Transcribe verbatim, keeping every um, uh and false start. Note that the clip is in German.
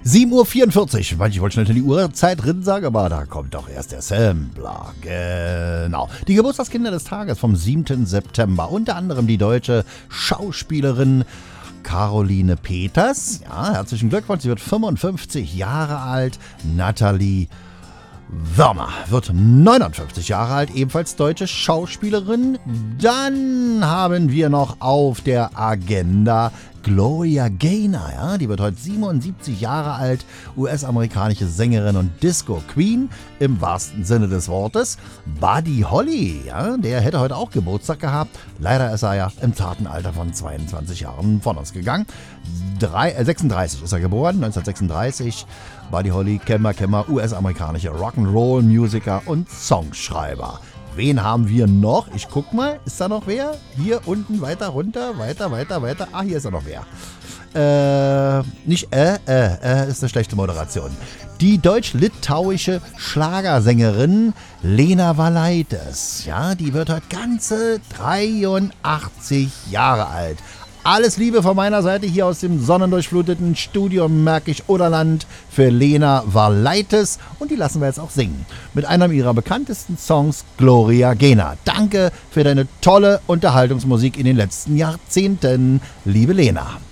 sieben Uhr vierundvierzig. Ich wollte schnell die Uhrzeit drin sagen, aber da kommt doch erst der Sampler. Genau. Die Geburtstagskinder des Tages vom siebten September. Unter anderem die deutsche Schauspielerin Caroline Peters. Ja, herzlichen Glückwunsch. Sie wird fünfundfünfzig Jahre alt. Nathalie Wörmer wird neunundfünfzig Jahre alt, ebenfalls deutsche Schauspielerin. Dann haben wir noch auf der Agenda Gloria Gaynor, ja, die wird heute siebenundsiebzig Jahre alt, U S-amerikanische Sängerin und Disco-Queen im wahrsten Sinne des Wortes. Buddy Holly, ja, der hätte heute auch Geburtstag gehabt. Leider ist er ja im zarten Alter von zweiundzwanzig Jahren von uns gegangen. Drei, äh, sechsunddreißig ist er geboren, neunzehnhundertsechsunddreißig. Buddy Holly, kennen wir, kennen wir, U S-amerikanischer Rock'n'Roll-Musiker und Songschreiber. Wen haben wir noch? Ich guck mal, ist da noch wer? Hier unten, weiter runter, weiter, weiter, weiter. Ah, hier ist da noch wer. Äh, nicht äh, äh, äh, ist eine schlechte Moderation. Die deutsch-litauische Schlagersängerin Lena Valaitis. Ja, die wird heute ganze dreiundachtzig Jahre alt. Alles Liebe von meiner Seite hier aus dem sonnendurchfluteten Studio Märkisch-Oderland für Lena Valaitis. Und die lassen wir jetzt auch singen. Mit einem ihrer bekanntesten Songs, Gloria Gaynor. Danke für deine tolle Unterhaltungsmusik in den letzten Jahrzehnten, liebe Lena.